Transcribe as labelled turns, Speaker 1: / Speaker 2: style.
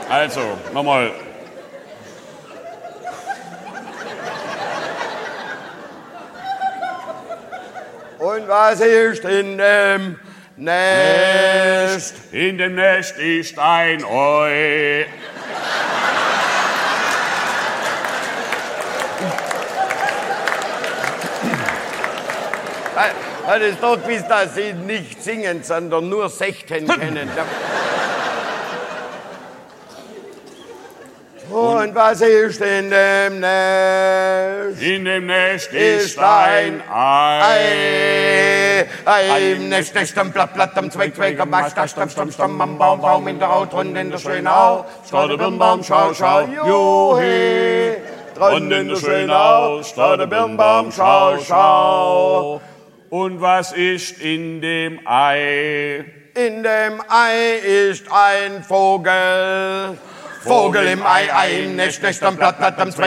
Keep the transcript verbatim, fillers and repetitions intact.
Speaker 1: Also, nochmal.
Speaker 2: Und was ist in dem Nest?
Speaker 1: In dem Nest ist ein Ei.
Speaker 2: Das ist doch bis, dass Sie nicht singen, sondern nur Sechten kennen. Und was ist in dem Nest?
Speaker 1: In dem Nest ist ein Ei.
Speaker 2: Ei im Nest, Nest am Blatt, Blatt am Zweig, Zweig am Ast, Ast am Stamm, Stamm am Baum, Baum in der Haut, und in der Schönau. Strade Birnbaum, schau, schau, juhe.
Speaker 1: Und in der Schönau, Strade Birnbaum, schau, schau. Und was ist in dem Ei?
Speaker 2: In dem Ei ist ein Vogel. Vogel im Ei, Ei im Nest, Nest am Blatt, Blatt am Zweig.